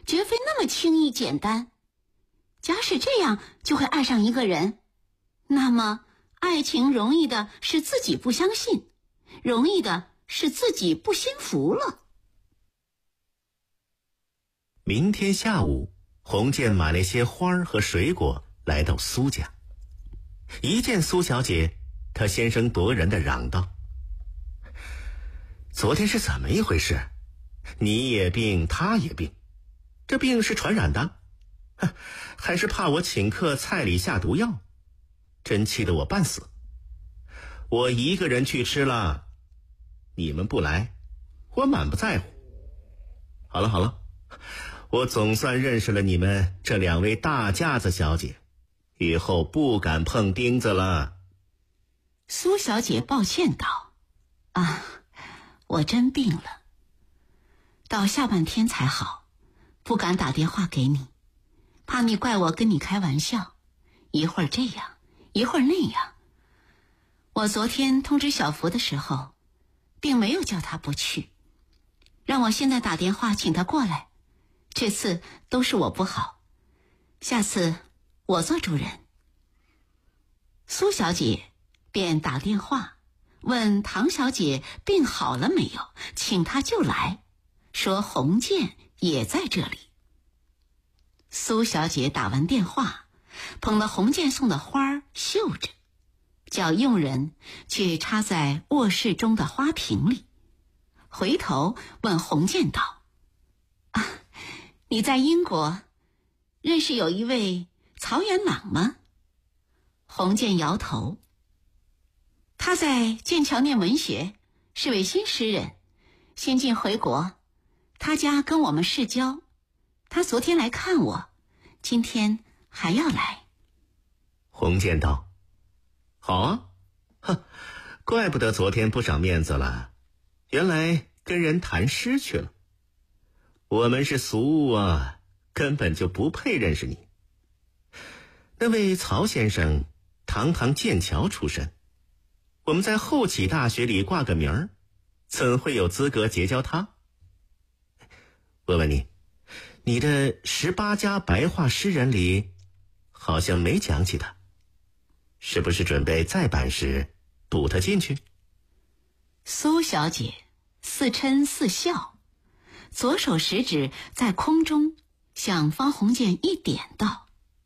绝非那么轻易简单。假使这样就会爱上一个人，那么爱情容易的是自己不相信，容易的是自己不心服了。 明天下午，洪建买了一些花儿和水果来到苏家。一见苏小姐，他先声夺人地嚷道：昨天是怎么一回事？你也病，他也病，这病是传染的，还是怕我请客菜里下毒药？真气得我半死。我一个人去吃了，你们不来，我满不在乎。好了，我总算认识了你们这两位大架子小姐，以后不敢碰钉子了。 苏小姐抱歉道：我真病了，到下半天才好，不敢打电话给你，怕你怪我跟你开玩笑，一会儿这样，一会儿那样。我昨天通知小福的时候，并没有叫他不去，让我现在打电话请他过来，这次都是我不好，下次我做主人。苏小姐便打电话问唐小姐病好了没有，请她就来，说洪建也在这里。苏小姐打完电话，捧了洪建送的花儿绣着，叫佣人去插在卧室中的花瓶里，回头问洪建道：你在英国认识有一位曹元朗吗？洪建摇头。他在剑桥念文学，是位新诗人，新近回国，他家跟我们世交，他昨天来看我，今天还要来。 洪建道：好啊，怪不得昨天不赏面子了，原来跟人谈诗去了。我们是俗物啊，根本就不配认识你。那位曹先生堂堂剑桥出身，我们在后启大学里挂个名儿，怎会有资格结交他？我问你，你的18家白话诗人里好像没讲起他，是不是准备再版时补他进去？ 苏小姐似嗔似笑，左手食指在空中向方鸿渐一点道：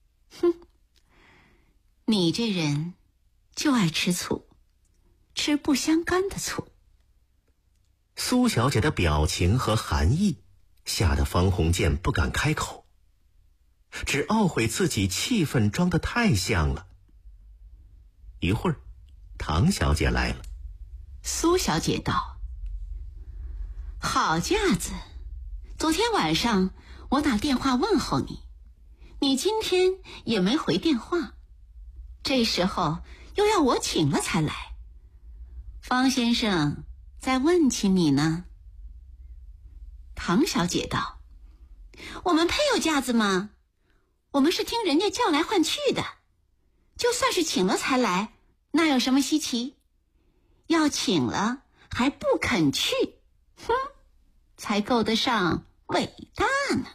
你这人就爱吃醋，吃不相干的醋。 苏小姐的表情和含义吓得方鸿渐不敢开口，只懊悔自己气氛装得太像了。一会儿，唐小姐来了。 苏小姐道：好架子，昨天晚上我打电话问候你，你今天也没回电话，这时候又要我请了才来。方先生在问起你呢。唐小姐道：我们配有架子吗？我们是听人家叫来唤去的，就算是请了才来，那有什么稀奇？要请了还不肯去，才够得上伟大呢。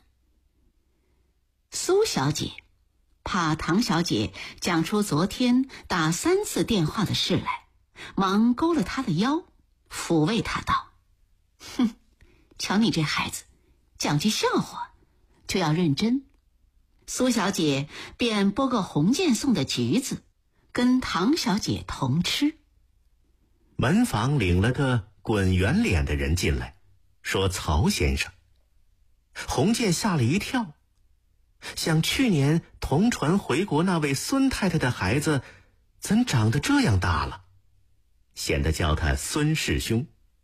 苏小姐怕唐小姐讲出昨天打3次电话的事来，忙勾了她的腰，抚慰她道：瞧你这孩子，讲句笑话就要认真。苏小姐便剥个洪渐送的橘子，跟唐小姐同吃。 门房领了个滚圆脸的人进来，说曹先生。洪渐吓了一跳，想去年同船回国那位孙太太的孩子怎长得这样大了，显得叫他孙师兄。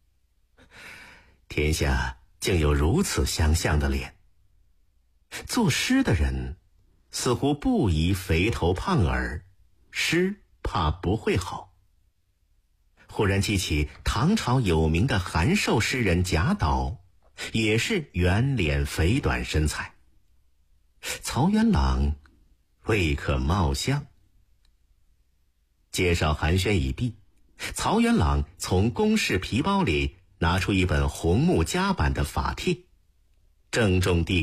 天下竟有如此相像的脸。作诗的人似乎不宜肥头胖耳，诗怕不会好。忽然记起唐朝有名的函授诗人贾岛，也是圆脸肥短身材。曹元朗未可貌相。介绍寒暄已毕，曹元朗从公事皮包里拿出一本红木夹版的法帖，郑重地